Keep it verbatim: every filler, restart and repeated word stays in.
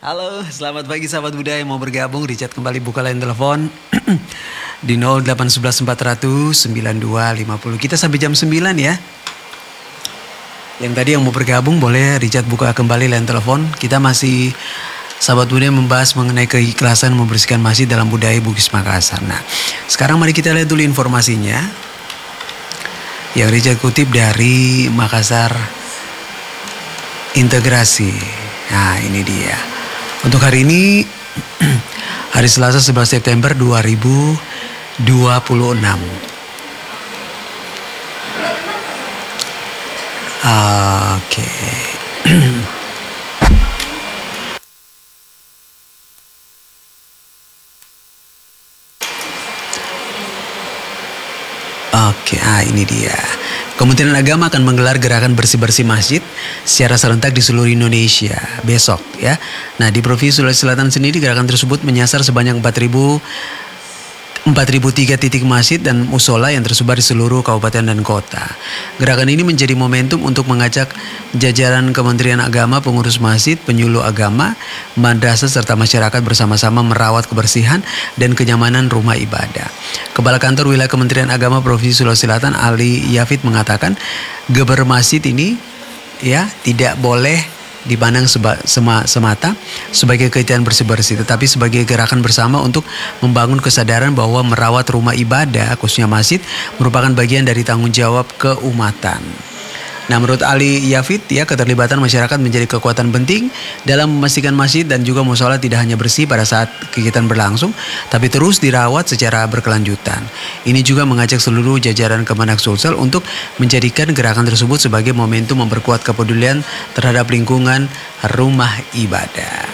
Halo, selamat pagi sahabat Buddha yang mau bergabung. Richard kembali buka line telepon di nol delapan satu satu empat nol nol sembilan dua lima nol. Kita sampai jam sembilan ya. Yang tadi yang mau bergabung boleh Richard buka kembali line telepon. Kita masih sahabat Buddha yang membahas mengenai keikhlasan membersihkan masjid dalam budaya Bugis Makassar. Nah, sekarang mari kita lihat dulu informasinya. Yang Richard kutip dari Makassar Integrasi. Nah, ini dia. Untuk hari ini, hari Selasa sebelas September dua ribu dua puluh enam. Oke. Oke, ah ini dia. Kementerian Agama akan menggelar gerakan bersih-bersih masjid secara serentak di seluruh Indonesia besok ya. Nah, di Provinsi Sulawesi Selatan sendiri gerakan tersebut menyasar sebanyak empat ribu tiga titik masjid dan musola yang tersebar di seluruh kabupaten dan kota. Gerakan ini menjadi momentum untuk mengajak jajaran Kementerian Agama, pengurus masjid, penyuluh agama, madrasah serta masyarakat bersama-sama merawat kebersihan dan kenyamanan rumah ibadah. Kepala Kantor Wilayah Kementerian Agama Provinsi Sulawesi Selatan Ali Yafid mengatakan geber masjid ini ya tidak boleh dipandang seba, sema, semata sebagai kegiatan bersih-bersih, tetapi sebagai gerakan bersama untuk membangun kesadaran bahwa merawat rumah ibadah, khususnya masjid, merupakan bagian dari tanggung jawab keumatan. Nah, menurut Ali Yafid, ya, keterlibatan masyarakat menjadi kekuatan penting dalam memastikan masjid dan juga musola tidak hanya bersih pada saat kegiatan berlangsung, tapi terus dirawat secara berkelanjutan. Ini juga mengajak seluruh jajaran Kemenak Sulsel untuk menjadikan gerakan tersebut sebagai momentum memperkuat kepedulian terhadap lingkungan rumah ibadah.